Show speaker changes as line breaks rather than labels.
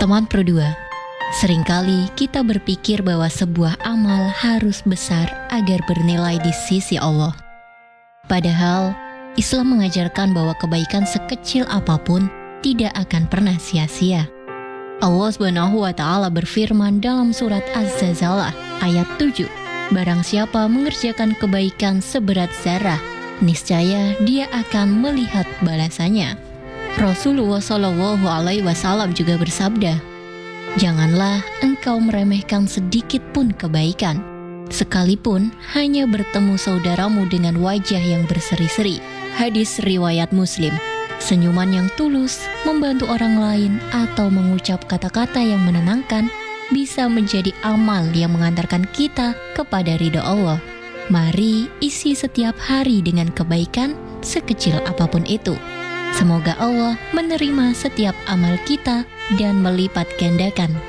Teman berdua, seringkali kita berpikir bahwa sebuah amal harus besar agar bernilai di sisi Allah. Padahal, Islam mengajarkan bahwa kebaikan sekecil apapun tidak akan pernah sia-sia. Allah SWT berfirman dalam surat Az-Zalzalah ayat 7, "Barang siapa mengerjakan kebaikan seberat zarah, niscaya dia akan melihat balasannya." Rasulullah SAW juga bersabda, "Janganlah engkau meremehkan sedikit pun kebaikan, sekalipun hanya bertemu saudaramu dengan wajah yang berseri-seri." Hadis riwayat Muslim. Senyuman yang tulus, membantu orang lain, atau mengucap kata-kata yang menenangkan bisa menjadi amal yang mengantarkan kita kepada ridha Allah. Mari isi setiap hari dengan kebaikan sekecil apapun itu. Semoga Allah menerima setiap amal kita dan melipat gandakan